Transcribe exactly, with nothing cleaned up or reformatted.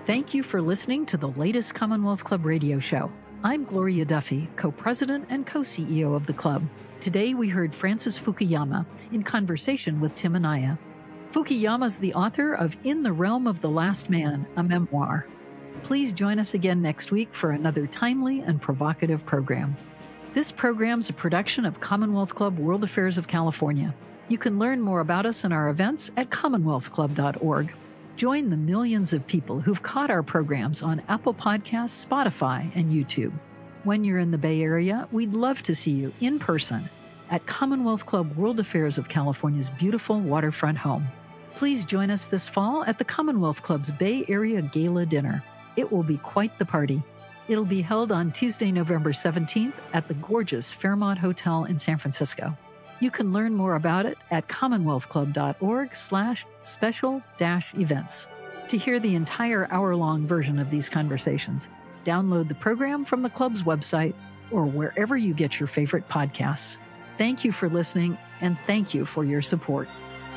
Thank you for listening to the latest Commonwealth Club radio show. I'm Gloria Duffy, co-president and co-C E O of the club. Today we heard Francis Fukuyama in conversation with Tim Anaya. Fukuyama is the author of In the Realm of the Last Man, a memoir. Please join us again next week for another timely and provocative program. This program is a production of Commonwealth Club World Affairs of California. You can learn more about us and our events at commonwealth club dot org. Join the millions of people who've caught our programs on Apple Podcasts, Spotify, and YouTube. When you're in the Bay Area, we'd love to see you in person at Commonwealth Club World Affairs of California's beautiful waterfront home. Please join us this fall at the Commonwealth Club's Bay Area Gala Dinner. It will be quite the party. It'll be held on Tuesday, November seventeenth at the gorgeous Fairmont Hotel in San Francisco. You can learn more about it at commonwealth club dot org slash special dash events. To hear the entire hour-long version of these conversations, download the program from the club's website or wherever you get your favorite podcasts. Thank you for listening, and thank you for your support.